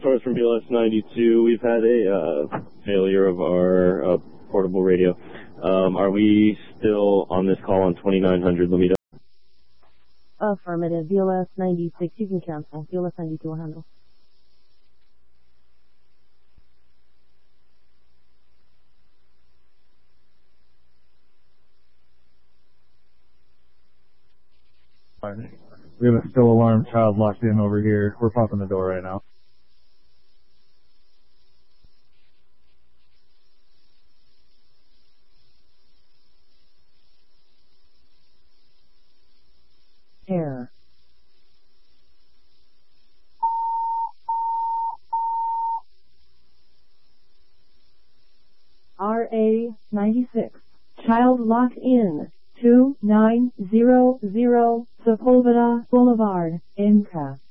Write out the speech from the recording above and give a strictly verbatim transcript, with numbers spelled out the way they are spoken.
Torres from B L S ninety-two. We've had a uh, failure of our uh, portable radio. Um, are we still on this call on twenty-nine hundred Lomita? Affirmative. B L S ninety-six, you can cancel. B L S ninety-two will handle. We have a still alarm child locked in over here. We're popping the door right now. Error. R A ninety-six. Child locked in. two nine zero zero Sepulveda Boulevard, Inca.